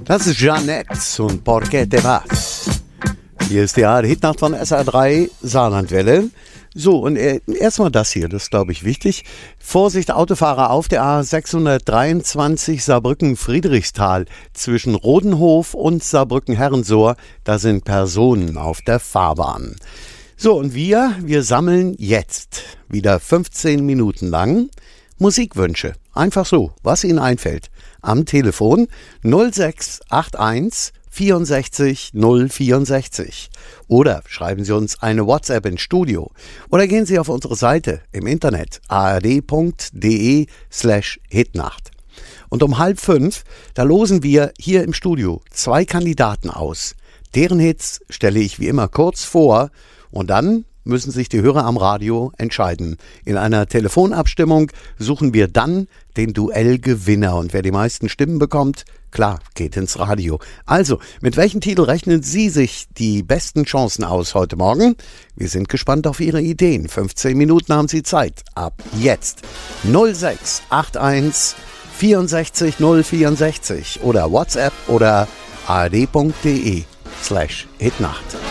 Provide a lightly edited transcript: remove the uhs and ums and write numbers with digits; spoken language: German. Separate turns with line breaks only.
Das ist Jeanette und Porque te vas. Hier ist die Hitnacht von SR3 Saarlandwelle. So, und erstmal das hier, das ist, glaube ich, wichtig. Vorsicht, Autofahrer auf der A623 Saarbrücken-Friedrichsthal zwischen Rodenhof und Saarbrücken-Herrensohr. Da sind Personen auf der Fahrbahn. So, und wir sammeln jetzt wieder 15 Minuten lang Musikwünsche. Einfach so, was Ihnen einfällt. Am Telefon 0681 64 064. Oder schreiben Sie uns eine WhatsApp ins Studio. Oder gehen Sie auf unsere Seite im Internet ard.de/hitnacht. Und um 4:30, da losen wir hier im Studio 2 Kandidaten aus. Deren Hits stelle ich wie immer kurz vor und dann müssen sich die Hörer am Radio entscheiden. In einer Telefonabstimmung suchen wir dann den Duellgewinner. Und wer die meisten Stimmen bekommt, klar, geht ins Radio. Also, mit welchem Titel rechnen Sie sich die besten Chancen aus heute Morgen? Wir sind gespannt auf Ihre Ideen. 15 Minuten haben Sie Zeit. Ab jetzt. 0681 64 064 oder WhatsApp oder ard.de/hitnacht.